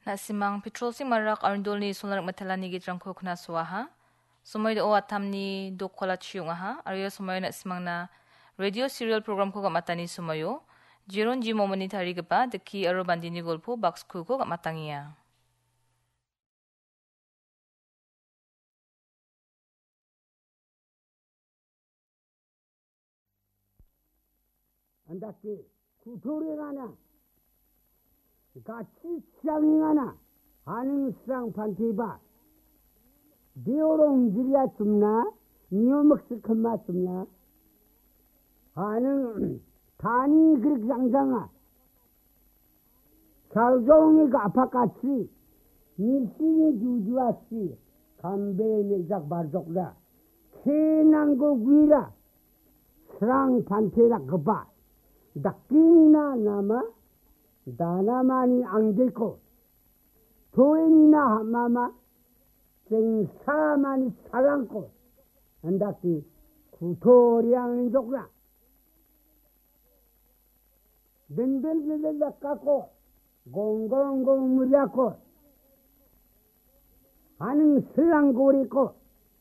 Simang petrol sing marak arndol ni solar matalani gitrang ko kuna suaha. Sumoy do atam ni do kolat siyong aha. Ariyo sumoy na simang na radio serial program ko kamatani sumoyo. Jiron ji momoni tari gapa deki aro bandini golpo box ko kamatangiya. 안답게 구토리가나 같이 시장이가나 하는 수상 판티바 디오롱지리아 춤나 니오먹스 큰마 춤나 하는 단이 그렇게 장장아 살종이가 아파같이 일신이 주주왔지 감배의 내작 바르족라 케난고 구이라 수상 판티라 그바 다킹나 나마 다나마니 앙제코 도인이나 하마마 생사마니 사랑코 안다키 구토리앙인 족라 든든든든 깎고 공공공 무리하고 하는 슬랑고리고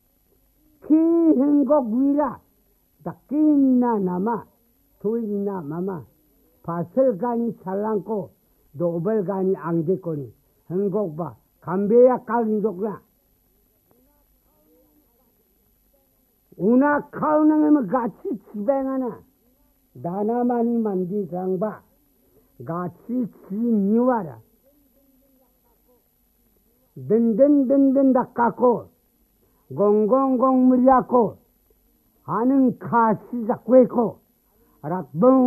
키행곡 위라 다킹나 나마 도인이나 마마 바설간이 살랑고 노벌간이 앙제코니 흥곡바 감배야 깔린족라 우나 카우낭에면 같이 지뱅하나 나나만이 만디 장바 같이 지니와라 든든든든 닦고 공공공 무리하고 하는 가시 잡고 있고 알아 뻥